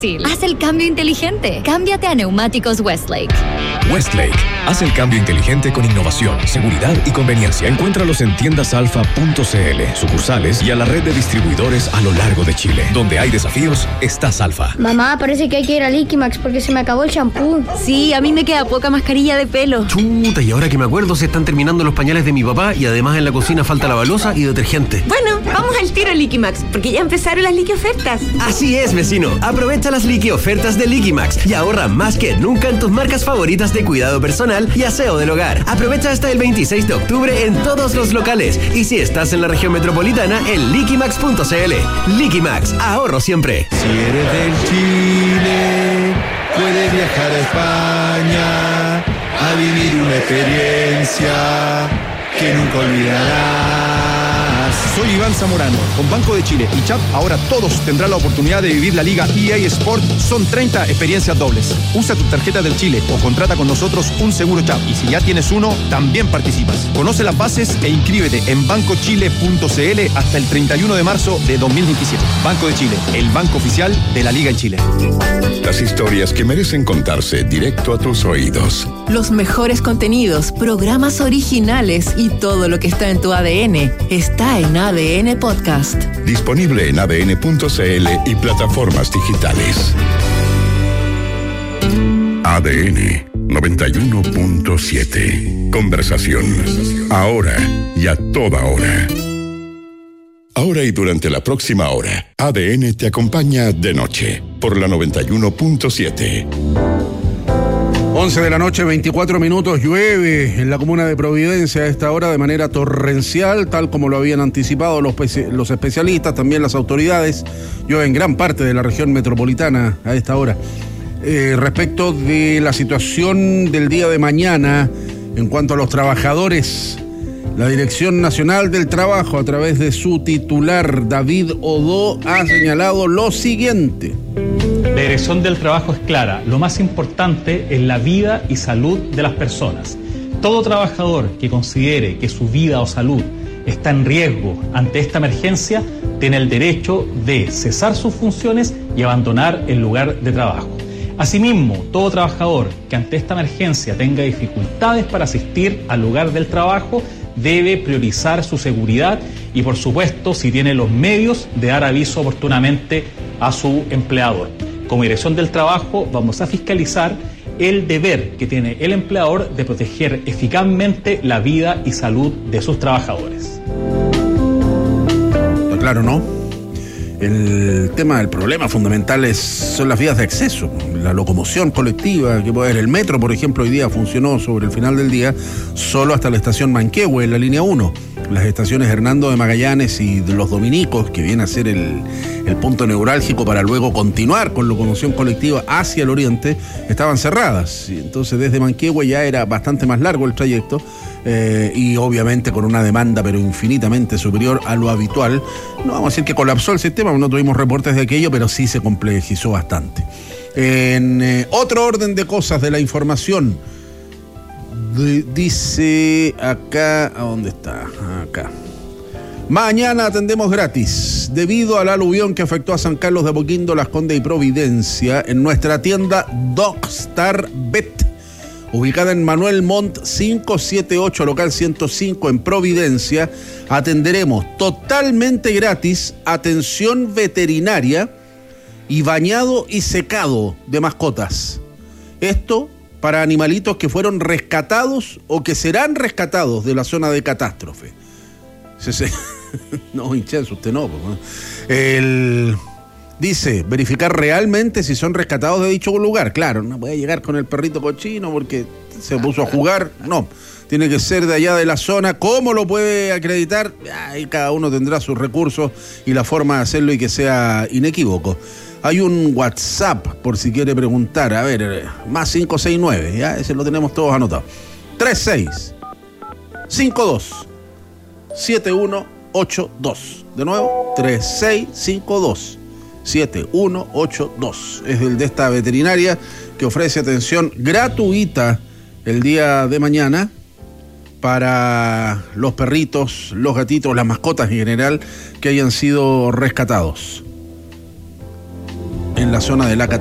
Haz el cambio inteligente. Cámbiate a Neumáticos Westlake. Westlake. Haz el cambio inteligente con innovación, seguridad y conveniencia. Encuéntralos en tiendasalfa.cl, sucursales y a la red de distribuidores a lo largo de Chile. Donde hay desafíos, estás Alfa. Mamá, parece que hay que ir a Liquimax porque se me acabó el champú. Sí, a mí me queda poca mascarilla de pelo. Chuta, y ahora que me acuerdo se están terminando los pañales de mi papá y además en la cocina falta la balosa y detergente. Bueno, vamos al tiro a Liquimax porque ya empezaron las Liqui ofertas. Así es, vecino. Aprovecha las Liqui ofertas de Liquimax y ahorra más que nunca en tus marcas favoritas de cuidado personal y aseo del hogar. Aprovecha hasta el 26 de octubre en todos los locales y si estás en la región metropolitana, en liquimax.cl. Liquimax, ahorro siempre. Si eres del Chile, puedes viajar a España a vivir una experiencia que nunca olvidarás. Soy Iván Zamorano. Con Banco de Chile y CHAP, ahora todos tendrán la oportunidad de vivir la Liga EA Sport. Son 30 experiencias dobles. Usa tu tarjeta del Chile o contrata con nosotros un seguro CHAP. Y si ya tienes uno, también participas. Conoce las bases e inscríbete en bancochile.cl hasta el 31 de marzo de 2027. Banco de Chile, el banco oficial de la Liga en Chile. Las historias que merecen contarse directo a tus oídos. Los mejores contenidos, programas originales y todo lo que está en tu ADN está en ADN Podcast. Disponible en adn.cl y plataformas digitales. ADN 91.7. Conversación. Ahora y a toda hora. Ahora y durante la próxima hora, ADN te acompaña de noche por la 91.7. 11 de la noche, 24 minutos, llueve en la comuna de Providencia a esta hora de manera torrencial, tal como lo habían anticipado los especialistas, también las autoridades. Llueve en gran parte de la región metropolitana a esta hora. Respecto de la situación del día de mañana, en cuanto a los trabajadores, la Dirección Nacional del Trabajo, a través de su titular, David Odó, ha señalado lo siguiente. La Dirección del Trabajo es clara. Lo más importante es la vida y salud de las personas. Todo trabajador que considere que su vida o salud está en riesgo ante esta emergencia tiene el derecho de cesar sus funciones y abandonar el lugar de trabajo. Asimismo, todo trabajador que ante esta emergencia tenga dificultades para asistir al lugar del trabajo debe priorizar su seguridad y, por supuesto, si tiene los medios, de dar aviso oportunamente a su empleador. Como Dirección del Trabajo vamos a fiscalizar el deber que tiene el empleador de proteger eficazmente la vida y salud de sus trabajadores. Está claro, ¿no? El problema fundamental son las vías de acceso, la locomoción colectiva, que puede ser el metro, por ejemplo, hoy día funcionó sobre el final del día solo hasta la estación Manquehue, en la línea 1. Las estaciones Hernando de Magallanes y de los Dominicos, que viene a ser el punto neurálgico para luego continuar con locomoción colectiva hacia el oriente, estaban cerradas. Y entonces desde Manquehue ya era bastante más largo el trayecto y obviamente con una demanda pero infinitamente superior a lo habitual. No vamos a decir que colapsó el sistema, no tuvimos reportes de aquello, pero sí se complejizó bastante. En otro orden de cosas de la información, dice acá, ¿a dónde está? Acá. Mañana atendemos gratis, debido al aluvión que afectó a San Carlos de Apoquindo, Las Condes y Providencia, en nuestra tienda Dogstar Bet, ubicada en Manuel Montt 578, local 105 en Providencia. Atenderemos totalmente gratis atención veterinaria y bañado y secado de mascotas. Esto para animalitos que fueron rescatados o que serán rescatados de la zona de catástrofe. No, hinchazo, usted no. Dice, verificar realmente si son rescatados de dicho lugar. Claro, no puede llegar con el perrito cochino porque se puso a jugar. No, tiene que ser de allá de la zona. ¿Cómo lo puede acreditar? Ahí cada uno tendrá sus recursos y la forma de hacerlo y que sea inequívoco. Hay un WhatsApp, por si quiere preguntar. A ver, más 569, ya ese lo tenemos todos anotados. 36527182. De nuevo, 36527182. Es el de esta veterinaria que ofrece atención gratuita el día de mañana para los perritos, los gatitos, las mascotas en general que hayan sido rescatados. en la zona de la